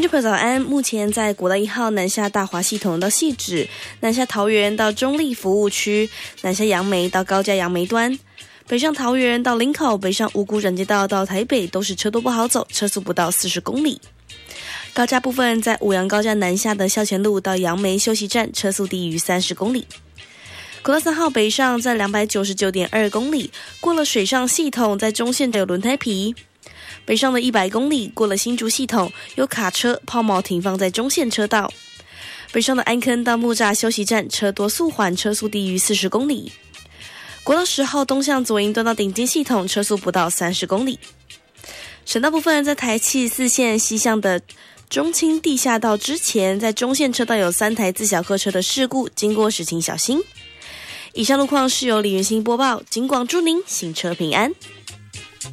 Super 早安，目前在国道1号南下大华系统到汐止，南下桃园到中立服务区，南下杨梅到高架杨梅端，北上桃园到林口，北上五股转接道到台北都是车多不好走，车速不到40公里。高架部分在五杨高架南下的校前路到杨梅休息站，车速低于30公里。国道3号北上在299.2公里，过了水上系统，在中线有轮胎皮。北上的100公里，过了新竹系统，有卡车抛锚停放在中线车道。北上的安坑到木栅休息站，车多速缓，车速低于40公里。国道10号东向左营端到顶尖系统，车速不到30公里。省道部分在台七4线西向的中清地下道之前，在中线车道有3台自小客车的事故，经过时请小心。以上路况是由李元兴播报，警广祝您行车平安。